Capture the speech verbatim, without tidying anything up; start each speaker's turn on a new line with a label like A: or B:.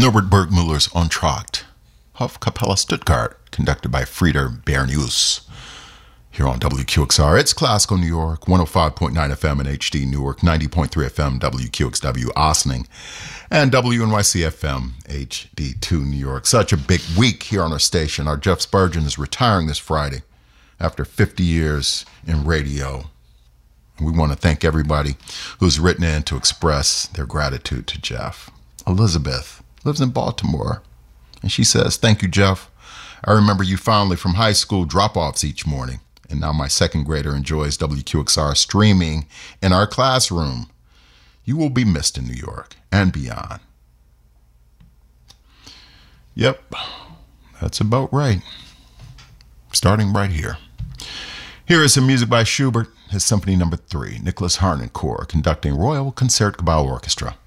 A: Norbert Burgmüller's Entr'acte, Hofkapelle Stuttgart, conducted by Frieder Bernius. Here on W Q X R, it's Classical New York, one oh five point nine F M in H D Newark, ninety point three F M W Q X W Ossining, and W N Y C F M H D two New York. Such a big week here on our station. Our Jeff Spurgeon is retiring this Friday after fifty years in radio. And we want to thank everybody who's written in to express their gratitude to Jeff. Elizabeth lives in Baltimore, and she says, "Thank you, Jeff. I remember you fondly from high school drop-offs each morning. And now my second grader enjoys W Q X R streaming in our classroom. You will be missed in New York and beyond." Yep, that's about right. Starting right here. Here is some music by Schubert, his Symphony Number Three, Nicholas Harnoncourt conducting Royal Concertgebouw Orchestra.